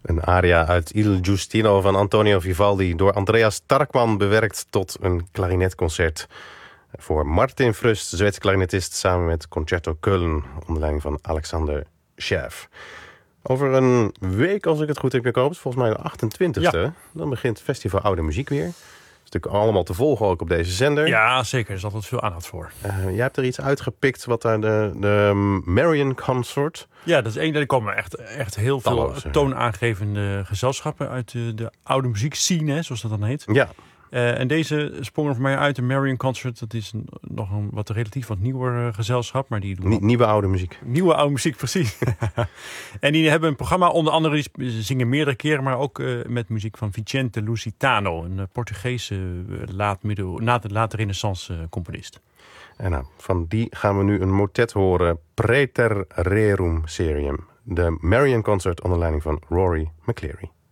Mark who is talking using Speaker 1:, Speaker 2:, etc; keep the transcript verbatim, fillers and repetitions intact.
Speaker 1: Een aria uit Il Giustino van Antonio Vivaldi... door Andreas Tarkman bewerkt tot een klarinetconcert... voor Martin Frust, Zweedse klarinetist... samen met Concerto Köln, onder leiding van Alexander Scherf. Over een week, als ik het goed heb gekoopt, volgens mij de achtentwintigste... Ja. Dan begint Festival Oude Muziek weer. Dat is natuurlijk allemaal te volgen ook op deze zender.
Speaker 2: Ja, zeker. Er is altijd veel aandacht voor.
Speaker 1: Uh, jij hebt er iets uitgepikt, wat daar de, de Marian Consort...
Speaker 2: Ja, dat is één. Er komen echt, echt heel veel Talloze. toonaangevende gezelschappen uit de, de oude muziekscene, zoals dat dan heet.
Speaker 1: Ja.
Speaker 2: Uh, en deze sprong er voor mij uit, de Marian Consort. Dat is een, nog een wat relatief wat nieuwer uh, gezelschap. Maar die doen
Speaker 1: Nie, nieuwe oude muziek.
Speaker 2: Nieuwe oude muziek, precies. En die hebben een programma, onder andere, die zingen meerdere keren... maar ook uh, met muziek van Vicente Lusitano. Een uh, Portugese uh, laat, middel, laat, late renaissance uh, componist.
Speaker 1: En nou, van die gaan we nu een motet horen. Praeter Rerum Serium. De Marian Consort onder leiding van Rory McCleary.